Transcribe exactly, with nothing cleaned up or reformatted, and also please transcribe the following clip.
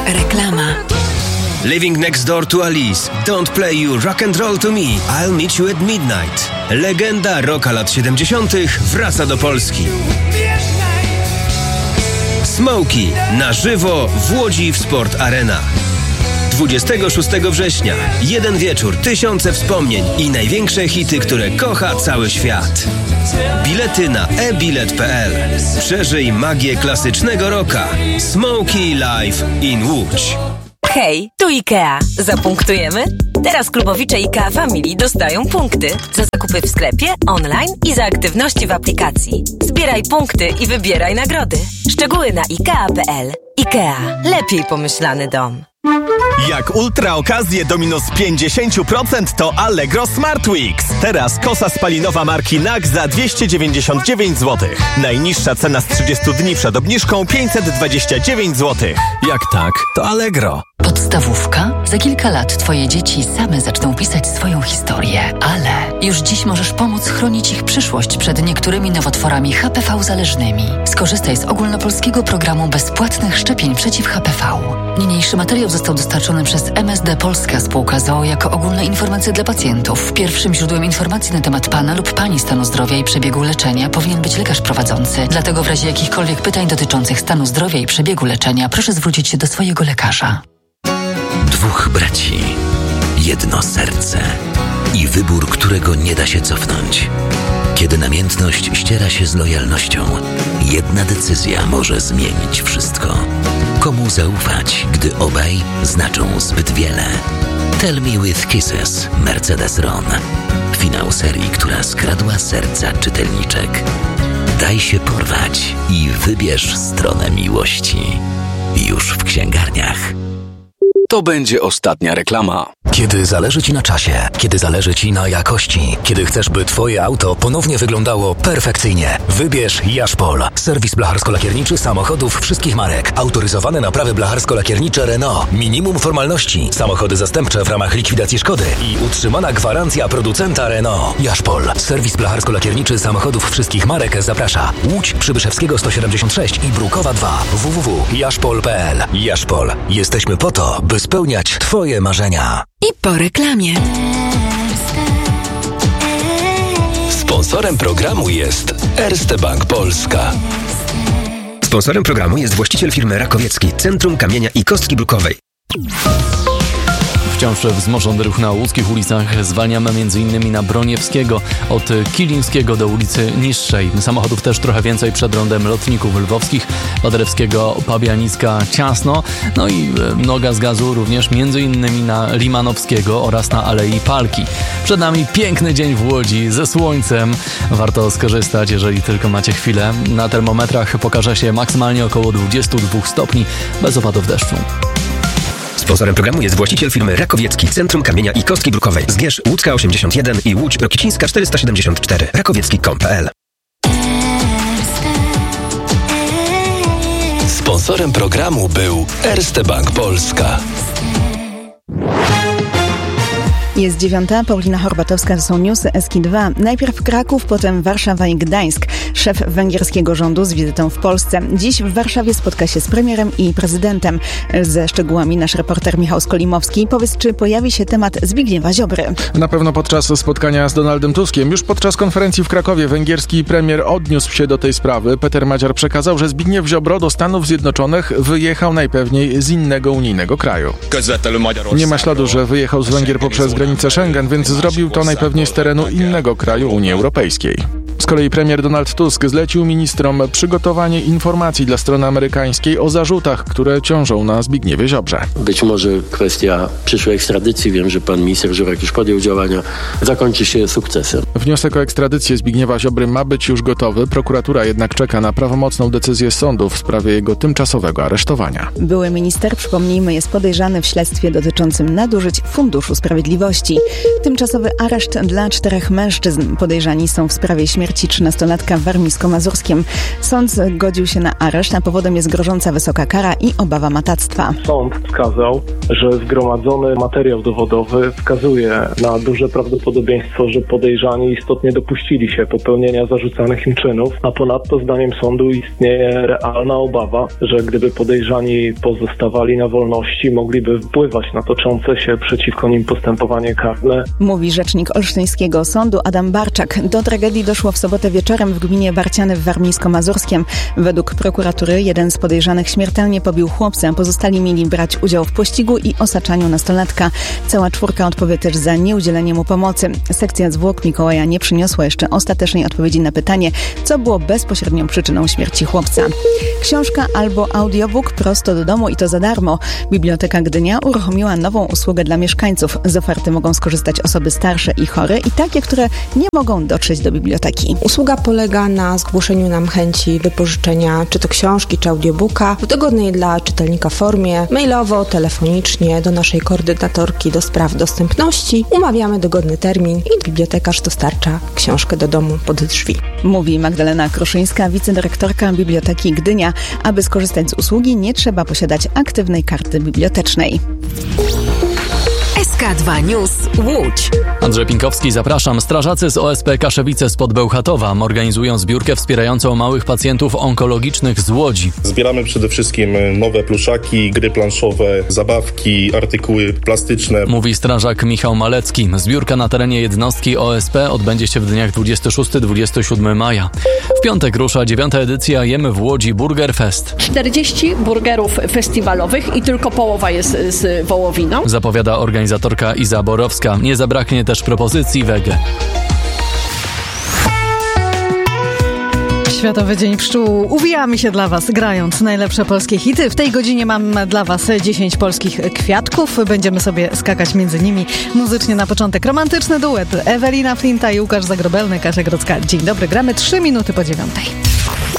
Reklama. Living next door to Alice. Don't play you rock and roll to me. I'll meet you at midnight. Legenda rocka lat siedemdziesiątych wraca do Polski. Smokey na żywo w Łodzi w Sport Arena. dwudziestego szóstego września. Jeden wieczór, tysiące wspomnień i największe hity, które kocha cały świat. Bilety na e bilet kropka pe el. Przeżyj magię klasycznego rocka. Smokey Live in Łódź. Hej, tu IKEA. Zapunktujemy? Teraz klubowicze IKEA Family dostają punkty za zakupy w sklepie, online i za aktywności w aplikacji. Zbieraj punkty i wybieraj nagrody. Szczegóły na ikea kropka pe el. IKEA. Lepiej pomyślany dom. Jak ultra okazje do minus pięćdziesiąt procent to Allegro Smart Weeks. Teraz kosa spalinowa marki N A K za dwieście dziewięćdziesiąt dziewięć złotych. Najniższa cena z trzydziestu dni przed obniżką pięćset dwadzieścia dziewięć złotych. Jak tak, to Allegro. Podstawówka? Za kilka lat twoje dzieci same zaczną pisać swoją historię, ale już dziś możesz pomóc chronić ich przyszłość przed niektórymi nowotworami H P V zależnymi. Skorzystaj z ogólnopolskiego programu bezpłatnych szczepień przeciw H P V. Niniejszy materiał został dostarczony przez M S D Polska Spółka z o o jako ogólne informacje dla pacjentów. Pierwszym źródłem informacji na temat pana lub pani stanu zdrowia i przebiegu leczenia powinien być lekarz prowadzący. Dlatego w razie jakichkolwiek pytań dotyczących stanu zdrowia i przebiegu leczenia proszę zwrócić się do swojego lekarza. Dwóch braci, jedno serce i wybór, którego nie da się cofnąć. Kiedy namiętność ściera się z lojalnością, jedna decyzja może zmienić wszystko. Komu zaufać, gdy obaj znaczą zbyt wiele? Tell Me With Kisses, Mercedes-Ron. Finał serii, która skradła serca czytelniczek. Daj się porwać i wybierz stronę miłości. Już w księgarniach. To będzie ostatnia reklama. Kiedy zależy Ci na czasie, kiedy zależy Ci na jakości, kiedy chcesz, by Twoje auto ponownie wyglądało perfekcyjnie, wybierz Jaszpol. Serwis blacharsko-lakierniczy samochodów wszystkich marek. Autoryzowane naprawy blacharsko-lakiernicze Renault. Minimum formalności. Samochody zastępcze w ramach likwidacji szkody i utrzymana gwarancja producenta Renault. Jaszpol. Serwis blacharsko-lakierniczy samochodów wszystkich marek zaprasza. Łódź, Przybyszewskiego sto siedemdziesiąt sześć i Brukowa dwa. w w w kropka jaszpol kropka pe el. Jaszpol. Jesteśmy po to, by spełniać Twoje marzenia. I po reklamie. Sponsorem programu jest Erste Bank Polska. Sponsorem programu jest właściciel firmy Rakowiecki, Centrum Kamienia i Kostki Brukowej. Wciąż wzmożony ruch na łódzkich ulicach. Zwalniamy m.in. na Broniewskiego od Kilińskiego do ulicy Niższej. Samochodów też trochę więcej przed rondem Lotników Lwowskich, Paderewskiego, Pabianicka, Ciasno. No i noga z gazu również m.in. na Limanowskiego oraz na Alei Palki. Przed nami piękny dzień w Łodzi ze słońcem. Warto skorzystać, jeżeli tylko macie chwilę. Na termometrach pokaże się maksymalnie około dwadzieścia dwa stopni bez opadów deszczu. Sponsorem programu jest właściciel firmy Rakowiecki, Centrum Kamienia i Kostki Brukowej. Zgierz Łódzka osiemdziesiąt jeden i Łódź Rokicińska czterysta siedemdziesiąt cztery. rakowiecki kropka com kropka pe el. Sponsorem programu był Erste Bank Polska. Jest dziewiąta, Paulina Horbatowska, to są newsy S K dwa. Najpierw Kraków, potem Warszawa i Gdańsk. Szef węgierskiego rządu z wizytą w Polsce. Dziś w Warszawie spotka się z premierem i prezydentem. Ze szczegółami nasz reporter Michał Skolimowski. Powiedz, czy pojawi się temat Zbigniewa Ziobry? Na pewno podczas spotkania z Donaldem Tuskiem. Już podczas konferencji w Krakowie węgierski premier odniósł się do tej sprawy. Peter Madziar przekazał, że Zbigniew Ziobro do Stanów Zjednoczonych wyjechał najpewniej z innego unijnego kraju. Nie ma śladu, że wyjechał z Węgier poprzez granicę Schengen, więc zrobił to najpewniej z terenu innego kraju Unii Europejskiej. Z kolei premier Donald Tusk zlecił ministrom przygotowanie informacji dla strony amerykańskiej o zarzutach, które ciążą na Zbigniewie Ziobrze. Być może kwestia przyszłej ekstradycji, wiem, że pan minister Żurek już podjął działania, zakończy się sukcesem. Wniosek o ekstradycję Zbigniewa Ziobry ma być już gotowy, prokuratura jednak czeka na prawomocną decyzję sądu w sprawie jego tymczasowego aresztowania. Były minister, przypomnijmy, jest podejrzany w śledztwie dotyczącym nadużyć Funduszu Sprawiedliwości. Tymczasowy areszt dla czterech mężczyzn. Podejrzani są w sprawie śmierci śmierci trzynastolatka w warmińsko-mazurskim. Sąd zgodził się na areszt, a powodem jest grożąca wysoka kara i obawa matactwa. Sąd wskazał, że zgromadzony materiał dowodowy wskazuje na duże prawdopodobieństwo, że podejrzani istotnie dopuścili się popełnienia zarzucanych im czynów, a ponadto zdaniem sądu istnieje realna obawa, że gdyby podejrzani pozostawali na wolności, mogliby wpływać na toczące się przeciwko nim postępowanie karne. Mówi rzecznik olsztyńskiego sądu Adam Barczak. Do tragedii doszło w sobotę wieczorem w gminie Barciany w warmińsko-mazurskim. Według prokuratury jeden z podejrzanych śmiertelnie pobił chłopca, pozostali mieli brać udział w pościgu i osaczaniu nastolatka. Cała czwórka odpowie też za nieudzielenie mu pomocy. Sekcja zwłok Mikołaja nie przyniosła jeszcze ostatecznej odpowiedzi na pytanie, co było bezpośrednią przyczyną śmierci chłopca. Książka albo audiobook prosto do domu i to za darmo. Biblioteka Gdynia uruchomiła nową usługę dla mieszkańców. Z oferty mogą skorzystać osoby starsze i chore i takie, które nie mogą dotrzeć do biblioteki. Usługa polega na zgłoszeniu nam chęci wypożyczenia czy to książki, czy audiobooka w dogodnej dla czytelnika formie, mailowo, telefonicznie do naszej koordynatorki do spraw dostępności. Umawiamy dogodny termin i bibliotekarz dostarcza książkę do domu pod drzwi. Mówi Magdalena Kruszyńska, wicedyrektorka Biblioteki Gdynia. Aby skorzystać z usługi, nie trzeba posiadać aktywnej karty bibliotecznej. S K dwa News Łódź. Andrzej Pinkowski, zapraszam. Strażacy z O S P Kaszewice spod Bełchatowa organizują zbiórkę wspierającą małych pacjentów onkologicznych z Łodzi. Zbieramy przede wszystkim nowe pluszaki, gry planszowe, zabawki, artykuły plastyczne. Mówi strażak Michał Malecki. Zbiórka na terenie jednostki O S P odbędzie się w dniach dwudziestego szóstego do dwudziestego siódmego maja. W piątek rusza dziewiąta edycja Jemy w Łodzi Burger Fest. czterdzieści burgerów festiwalowych i tylko połowa jest z wołowiną. Zapowiada organizatorka Iza Borowska. Nie zabraknie też propozycji wege. Światowy Dzień Pszczół. Uwijamy się dla Was, grając najlepsze polskie hity. W tej godzinie mam dla Was dziesięć polskich kwiatków. Będziemy sobie skakać między nimi. Muzycznie na początek romantyczny duet Ewelina Flinta i Łukasz Zagrobelny, Kasia Grodzka. Dzień dobry, gramy trzy minuty po dziewiątej.